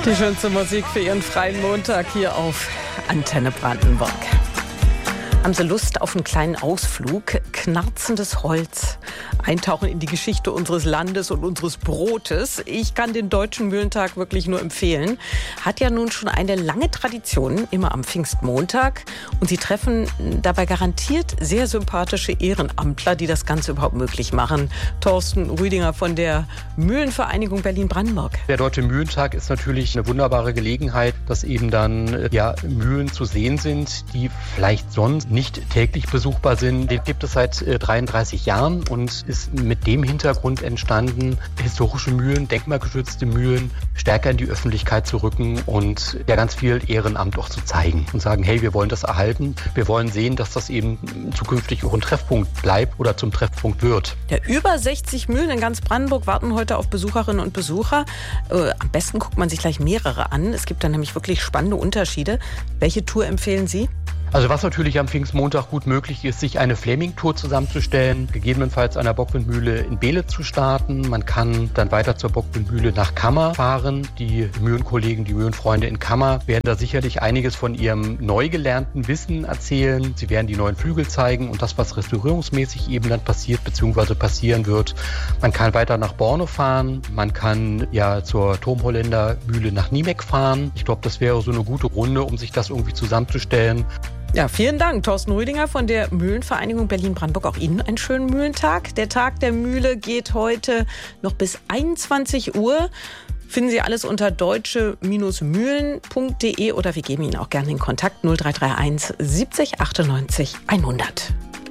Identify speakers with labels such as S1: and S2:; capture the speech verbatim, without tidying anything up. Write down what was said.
S1: Die schönste Musik für Ihren freien Montag hier auf Antenne Brandenburg. Haben Sie Lust auf einen kleinen Ausflug? Knarzendes Holz. Eintauchen in die Geschichte unseres Landes und unseres Brotes. Ich kann den Deutschen Mühlentag wirklich nur empfehlen. Hat ja nun schon eine lange Tradition, immer am Pfingstmontag. Und Sie treffen dabei garantiert sehr sympathische Ehrenamtler, die das Ganze überhaupt möglich machen. Thorsten Rüdinger von der Mühlenvereinigung Berlin-Brandenburg.
S2: Der Deutsche Mühlentag ist natürlich eine wunderbare Gelegenheit, dass eben dann ja, Mühlen zu sehen sind, die vielleicht sonst nicht täglich besuchbar sind. Den gibt es seit äh, dreiunddreißig Jahren und ist mit dem Hintergrund entstanden, historische Mühlen, denkmalgeschützte Mühlen stärker in die Öffentlichkeit zu rücken und ja ganz viel Ehrenamt auch zu zeigen und sagen, hey, wir wollen das erhalten. Wir wollen sehen, dass das eben zukünftig auch ein Treffpunkt bleibt oder zum Treffpunkt wird.
S1: Ja, über sechzig Mühlen in ganz Brandenburg warten heute auf Besucherinnen und Besucher. Äh, am besten guckt man sich gleich mehrere an. Es gibt da nämlich wirklich spannende Unterschiede. Welche Tour empfehlen Sie?
S2: Also was natürlich am Pfingstmontag gut möglich ist, sich eine Flaming-Tour zusammenzustellen, gegebenenfalls an der Bockwindmühle in Behle zu starten. Man kann dann weiter zur Bockwindmühle nach Kammer fahren. Die Mühlenkollegen, die Mühlenfreunde in Kammer werden da sicherlich einiges von ihrem neu gelernten Wissen erzählen. Sie werden die neuen Flügel zeigen und das, was restaurierungsmäßig eben dann passiert bzw. passieren wird. Man kann weiter nach Borne fahren. Man kann ja zur Turmholländer Mühle nach Niemek fahren. Ich glaube, das wäre so eine gute Runde, um sich das irgendwie zusammenzustellen.
S1: Ja, vielen Dank, Thorsten Rüdinger von der Mühlenvereinigung Berlin-Brandenburg. Auch Ihnen einen schönen Mühlentag. Der Tag der Mühle geht heute noch bis einundzwanzig Uhr. Finden Sie alles unter deutsche Mühlen punkt de oder wir geben Ihnen auch gerne den Kontakt null drei drei eins siebzig achtundneunzig hundert.